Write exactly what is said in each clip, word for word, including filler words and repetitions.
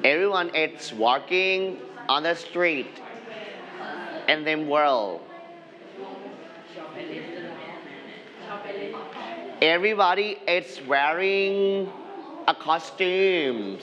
Everyone is walking on the street in the world. Everybody is wearing a costume.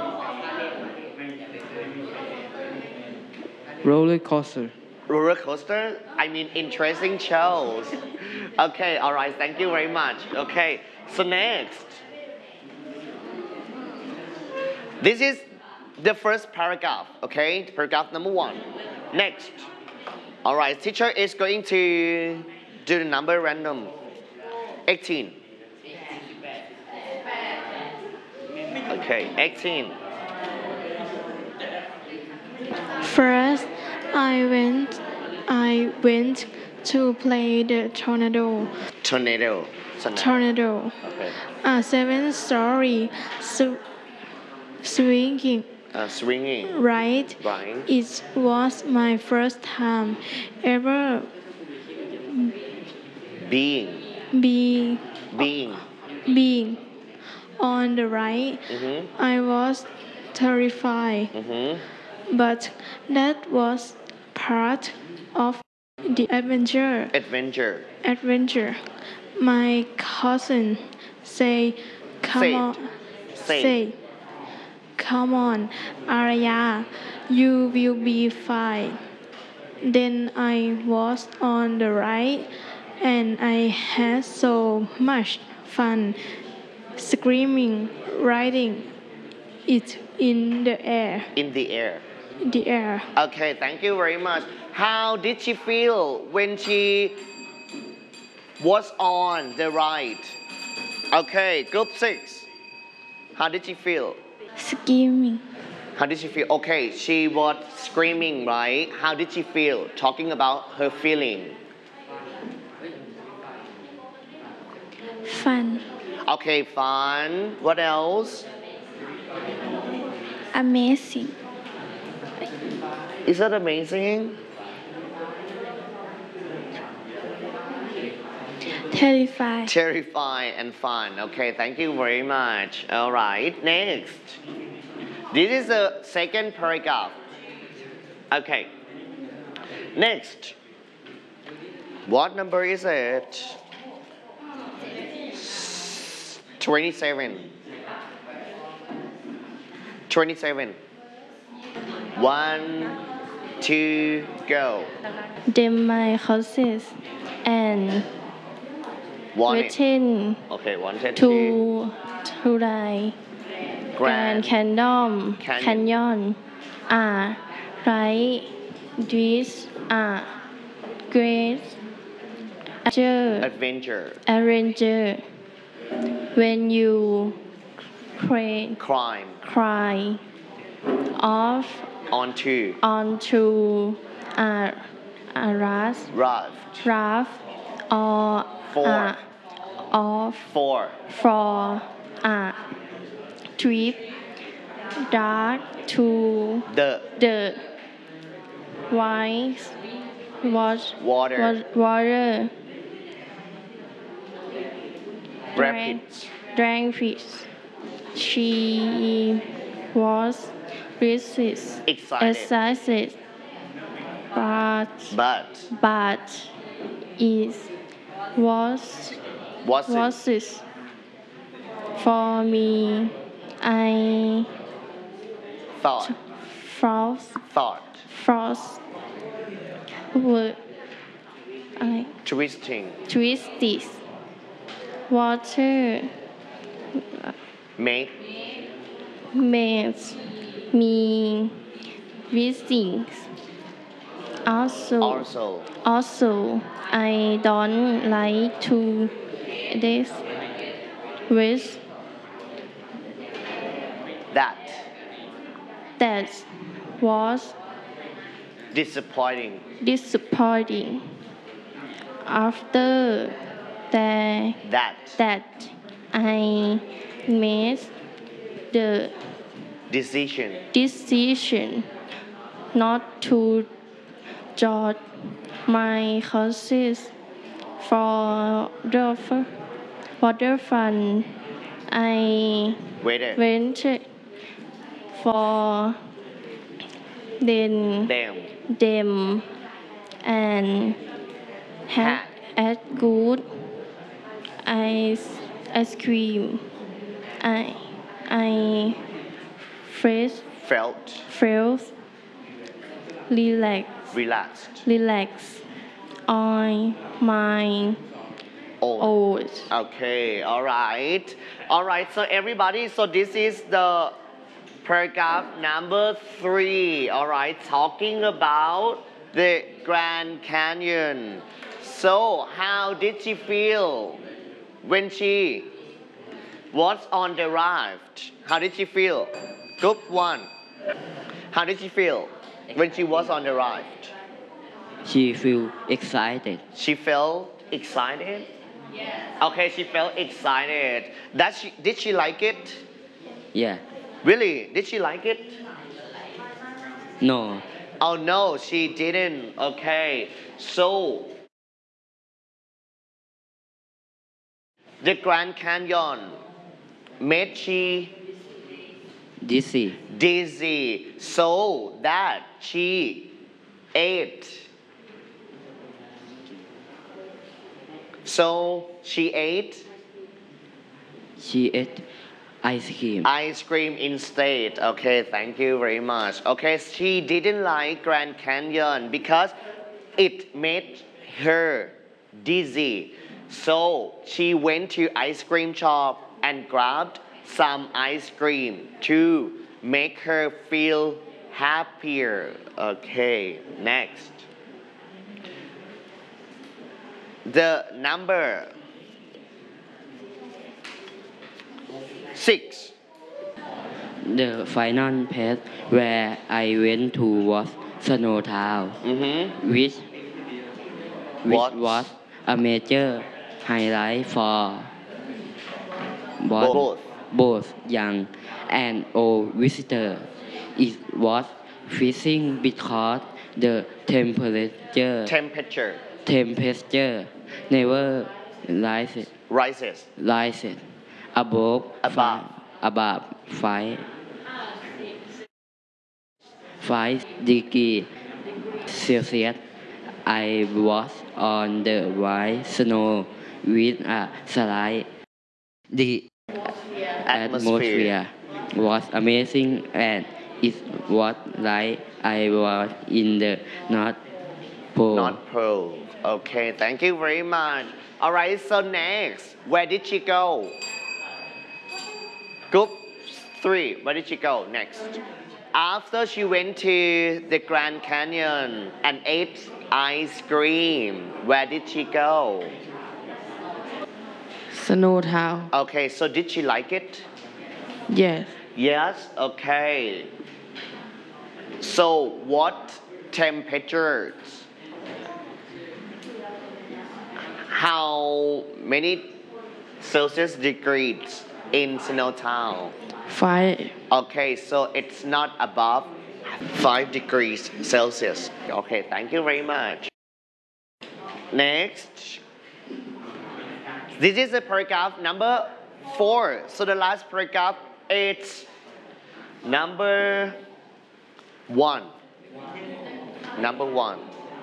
Roller coaster. Roller coaster? I mean interesting shows. Okay, alright, thank you very much. Okay, so next. This is the first paragraph, okay? Paragraph number one. Next. Alright, teacher is going to do the number random. eighteen. Okay, eighteen. First, I went, I went to play the tornado. Tornado. Tornado. Okay. A seven-story sw- swinging Uh, swinging. ride. Right. It was my first time ever Being. be, Being. being on the ride. Mm-hmm. I was terrified, Mm-hmm. but that was part of the adventure. Adventure. Adventure. My cousin say, "Come Say it. on, Say. say, come on, Arya, you will be fine." Then I was on the ride, and I had so much fun screaming, riding it in the air. In the air. The air. Okay, thank you very much. How did she feel when she was on the ride? Okay, group six. How did she feel? Screaming. How did she feel? Okay, she was screaming, right? How did she feel? Talking about her feeling. Fun. Okay, fun. What else? Amazing. Is that amazing? Terrified. Terrifying and fun. Okay, thank you very much. All right, next. This is the second paragraph. Okay. Next. What number is it? twenty-seven. twenty-seven. One, two, go. Then my horses and One. waiting Okay, one, two, three. to to the Grand Grand. Canyon Canyon. Canyon are right. These are great adventure Adventure. adventure. When you cry, Crime. cry off On two. onto a, a raft, Raft. raft or Four. a, off Four. for a trip dark to The the white was water. was water drank Rapids. drank fish. She was resist Excited. excited, but But but it was was it? was it for me. I Thought. froze Thought. froze would I Twisting. twist this water Make. makes me visiting. Also, Also. also, I don't like to this with That. that was Disappointing. disappointing. After that, That. that I made the Decision. decision not to judge my horses for the f- for the fun. I Waited. went for then them them and had had at good ice ice cream. I I fresh felt felt relax relaxed relax on my own. own. Okay, all right. All right, so everybody, so this is the paragraph number three, all right, talking about the Grand Canyon. So, how did she feel when she was on the raft? How did she feel? Group one. How did she feel when she was on the raft? She feel excited. She felt excited? Okay, she felt excited. That she, did she like it? Yeah. Really? Did she like it? No. Oh no, she didn't. Okay. So, the Grand Canyon made she Dizzy. dizzy so that she ate. So, she ate She ate ice cream. ice cream instead. Okay, thank you very much. Okay, she didn't like Grand Canyon because it made her dizzy. So she went to ice cream shop and grabbed some ice cream to make her feel happier. Okay, next. The number six. The final place where I went to was Snow Town, Mm-hmm. which, which What? was a major highlight for both, Both. both young and old visitors. It was freezing because the temperature Temperature temperature never rises rises rises above above five, above five five degree Celsius. I was on the white snow with a slight. The atmosphere. atmosphere was amazing and it was like I was in the North Pole. Not Pole. Okay, thank you very much. Alright, so next, where did she go? Group three, where did she go next? After she went to the Grand Canyon and ate ice cream, where did she go? Snow Town. Okay, so did she like it? Yes. Yes, okay. So what temperatures? How many Celsius degrees in Snow Town? Five. Okay, so it's not above five degrees Celsius. Okay, thank you very much. Next. This is the paragraph number four. So the last paragraph is number one. Number one.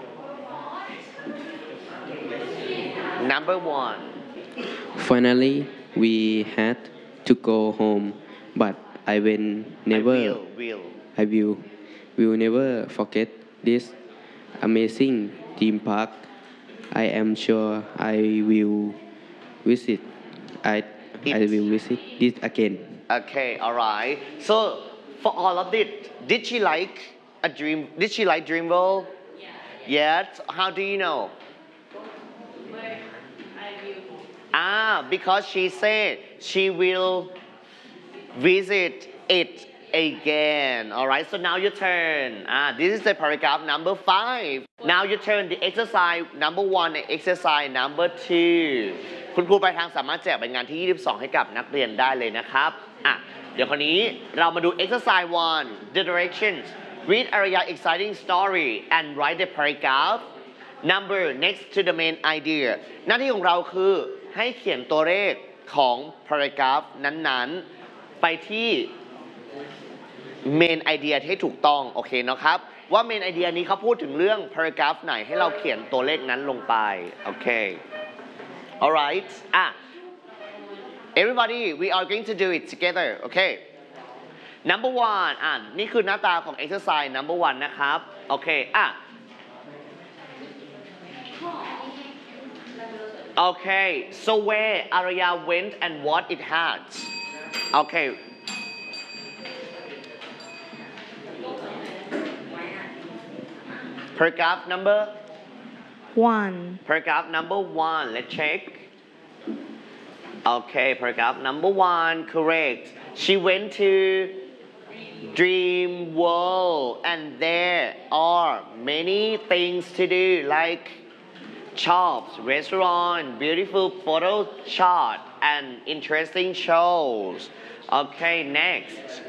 Number one. Finally, we had to go home, but I will never. I will, will. I will, will never forget this amazing theme park. I am sure I will visit. I I It. will visit this again. Okay, alright. So for all of it, did she like a dream? Did she like Dreamworld? Yeah. Yes. How do you know? Ah, because she said she will visit it again. Alright, so now your turn. Ah, this is the paragraph number five. Now your turn, the exercise number one and exercise number two. คุณครูปลายทางสามารถแจกใบงานที่ ยี่สิบสอง ให้กับนักเรียนได้เลยนะครับอ่ะเดี๋ยวคนนี้เรามาดู exercise one the directions read area exciting story and write the paragraph number next to the main idea หน้าที่ของเราคือให้เขียนตัวเลขของ paragraph นั้นๆ ไปที่เมนไอเดียที่ถูกต้องโอเคนะครับว่าเมนไอเดียนี้เขาพูดถึงเรื่อง paragraph ไหนให้เราเขียนตัวเลขนั้นลงไปโอเค alright อ่ะ everybody we are going to do it together okay number one อ่ะนี่คือหน้าตาของ exercise number one นะครับโอเคอ่ะ okay so where Arya went and what it had okay paragraph number one, paragraph number one let's check okay paragraph number one correct she went to dream world and there are many things to do like shops restaurant beautiful photo shot and interesting shows okay next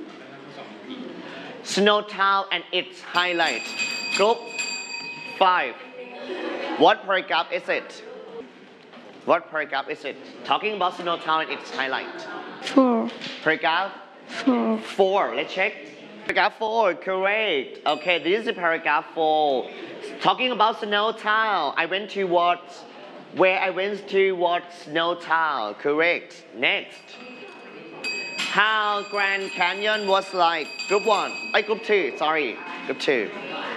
Snow Town and its highlights group five what paragraph is it what paragraph is it talking about Snow Town and its highlight four, paragraph four, four let's check paragraph four correct okay this is paragraph four talking about Snow Town I went to what where I went to what Snow Town correct next how Grand Canyon was like group one I group two sorry group two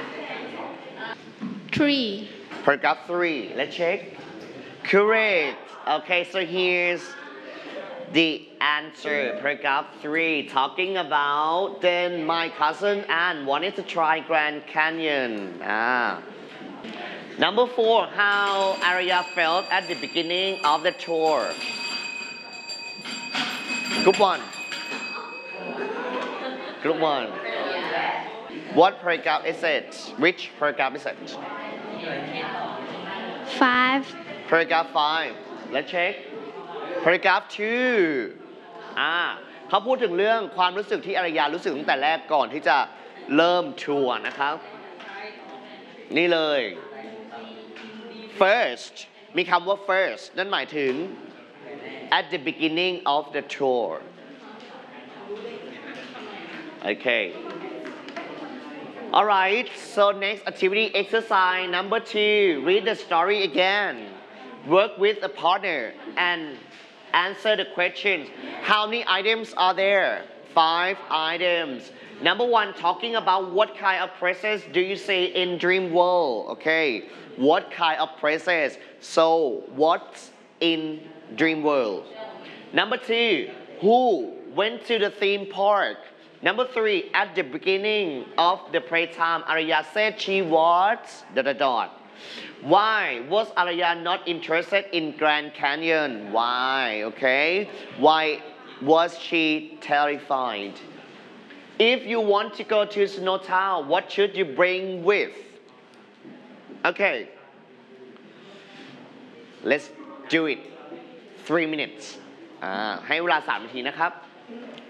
three, paragraph three let's check correct okay so here's the answer paragraph three talking about then my cousin Anne wanted to try Grand Canyon ah number four how Arya felt at the beginning of the tour group one group one what paragraph is it which paragraph is it five, paragraph five let's check paragraph two อ่าเขาพูดถึงเรื่องความรู้สึกที่อารยารู้สึกตั้งแต่แรกก่อนที่จะเริ่มทัวร์นะครับนี่เลย first มีคำว่า first นั่นหมายถึง at the beginning of the tour okay alright so next activity exercise number two read the story again work with a partner and answer the questions how many items are there five items number one talking about what kind of places do you see in dream world okay what kind of places so what's in dream world number two who went to the theme park number three at the beginning of the playtime Arya said she was dot dot dot why was Arya not interested in Grand Canyon why okay why was she terrified if you want to go to Snow Town what should you bring with okay let's do it three minutes อ่าให้เวลาสามนาทีนะครับ